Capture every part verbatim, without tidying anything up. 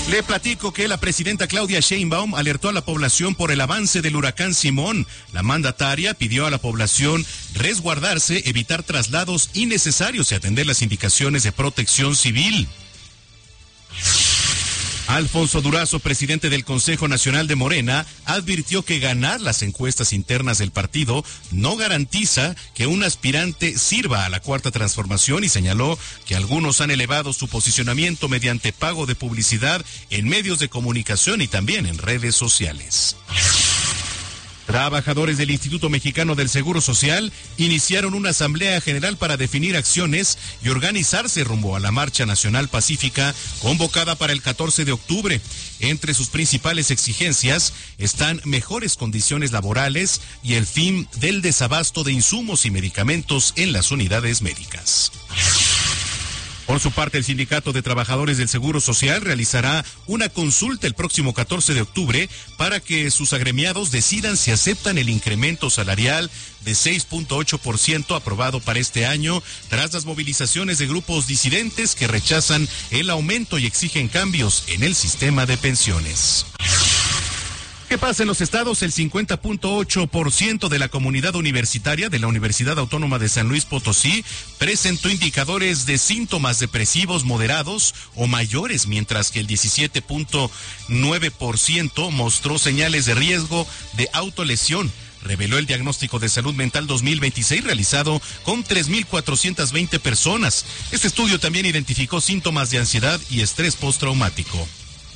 Le platico que la presidenta Claudia Sheinbaum alertó a la población por el avance del huracán Simón. La mandataria pidió a la población resguardarse, evitar traslados innecesarios y atender las indicaciones de protección civil. Alfonso Durazo, presidente del Consejo Nacional de Morena, advirtió que ganar las encuestas internas del partido no garantiza que un aspirante sirva a la Cuarta Transformación y señaló que algunos han elevado su posicionamiento mediante pago de publicidad en medios de comunicación y también en redes sociales. Trabajadores del Instituto Mexicano del Seguro Social iniciaron una asamblea general para definir acciones y organizarse rumbo a la Marcha Nacional Pacífica convocada para el catorce de octubre. Entre sus principales exigencias están mejores condiciones laborales y el fin del desabasto de insumos y medicamentos en las unidades médicas. Por su parte, el Sindicato de Trabajadores del Seguro Social realizará una consulta el próximo catorce de octubre para que sus agremiados decidan si aceptan el incremento salarial de seis punto ocho por ciento aprobado para este año, tras las movilizaciones de grupos disidentes que rechazan el aumento y exigen cambios en el sistema de pensiones. ¿Qué pasa en los estados? El cincuenta punto ocho por ciento de la comunidad universitaria de la Universidad Autónoma de San Luis Potosí presentó indicadores de síntomas depresivos moderados o mayores, mientras que el diecisiete punto nueve por ciento mostró señales de riesgo de autolesión. Reveló el Diagnóstico de Salud Mental dos mil veintiséis realizado con tres mil cuatrocientas veinte personas. Este estudio también identificó síntomas de ansiedad y estrés postraumático.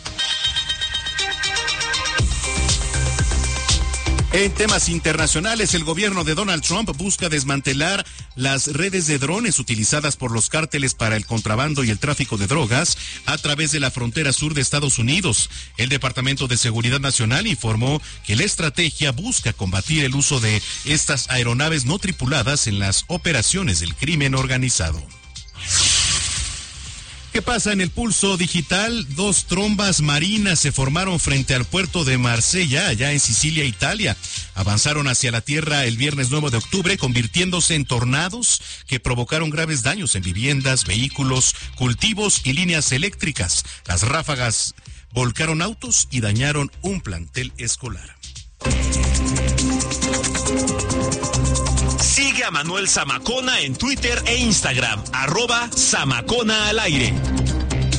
En temas internacionales, el gobierno de Donald Trump busca desmantelar las redes de drones utilizadas por los cárteles para el contrabando y el tráfico de drogas a través de la frontera sur de Estados Unidos. El Departamento de Seguridad Nacional informó que la estrategia busca combatir el uso de estas aeronaves no tripuladas en las operaciones del crimen organizado. ¿Qué pasa en el pulso digital? Dos trombas marinas se formaron frente al puerto de Marsella, allá en Sicilia, Italia. Avanzaron hacia la tierra el viernes nueve de octubre, convirtiéndose en tornados que provocaron graves daños en viviendas, vehículos, cultivos y líneas eléctricas. Las ráfagas volcaron autos y dañaron un plantel escolar. Sigue a Manuel Zamacona en Twitter e Instagram, arroba Zamacona al aire.